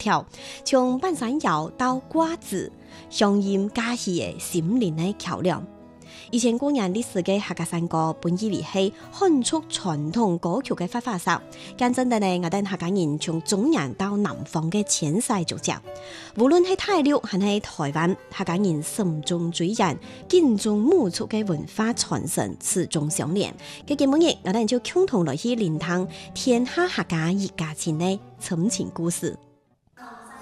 條，從半山腰到瓜子，上演嘉義嘅心靈嘅橋梁。以前古人歷史嘅客家山歌，本以為係漢族傳統歌曲嘅發發色。講真的呢，我哋客家人從中原到南方嘅遷徙足跡，無論係大陸還係台灣，客家人心中追人，敬重母族嘅文化傳承始終相連。嘅今日我哋就共同來去聆聽天下客家一家親嘅親情故事。